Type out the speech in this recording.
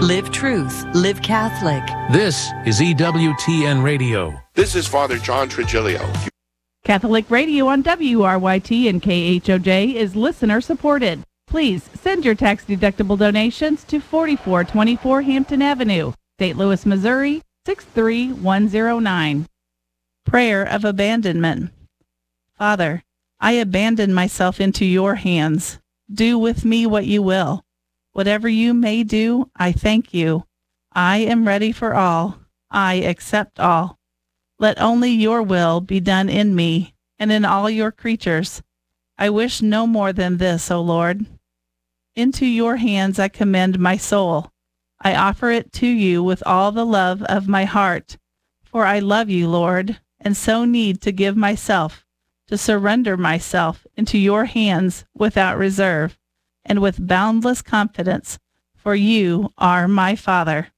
Live truth. Live Catholic. This is EWTN Radio. This is Father John Trigilio. Catholic Radio on WRYT and KHOJ is listener supported. Please send your tax-deductible donations to 4424 Hampton Avenue, St. Louis, Missouri, 63109. Prayer of Abandonment. Father, I abandon myself into your hands. Do with me what you will. Whatever you may do, I thank you. I am ready for all. I accept all. Let only your will be done in me and in all your creatures. I wish no more than this, O Lord. Into your hands I commend my soul. I offer it to you with all the love of my heart, for I love you, Lord, and so need to give myself, to surrender myself into your hands without reserve and with boundless confidence, for you are my Father.